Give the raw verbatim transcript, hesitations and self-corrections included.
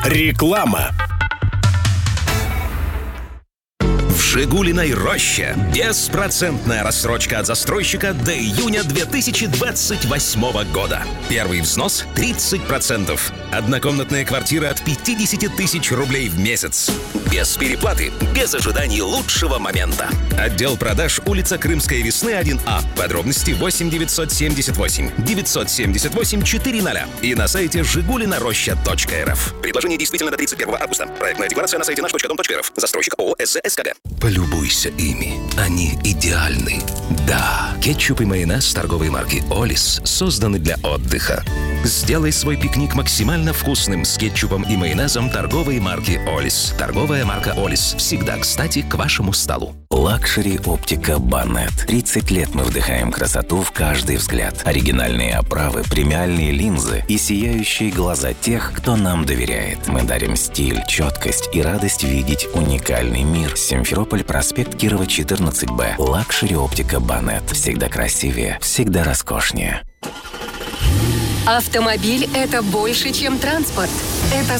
Реклама. В «Жигулиной роще» беспроцентная рассрочка от застройщика до июня две тысячи двадцать восьмого года. Первый взнос – тридцать процентов. Однокомнатная квартира от пятьдесят тысяч рублей в месяц. Без переплаты, без ожиданий лучшего момента. Отдел продаж, улица Крымская Весны, один А. Подробности восемь девятьсот семьдесят восемь девятьсот семьдесят восемь четыреста и на сайте жигулина роща точка эр эф. Предложение действительно до тридцать первого августа. Проектная декларация на сайте наш точка дом точка эр эф. Застройщик ООО СЗ-СКГ. Полюбуйся ими. Они идеальны. Да, кетчуп и майонез торговой марки «Олис» созданы для отдыха. Сделай свой пикник максимально вкусным с кетчупом и майонезом торговой марки «Олис». Торговая марка «Олис» всегда кстати к вашему столу. Лакшери оптика Банет. тридцать лет мы вдыхаем красоту в каждый взгляд. Оригинальные оправы, премиальные линзы и сияющие глаза тех, кто нам доверяет. Мы дарим стиль, четкость и радость видеть уникальный мир. Симферополь, проспект Кирова, четырнадцать Б. Лакшери оптика Банет. Всегда красивее, всегда роскошнее. Автомобиль – это больше, чем транспорт. Это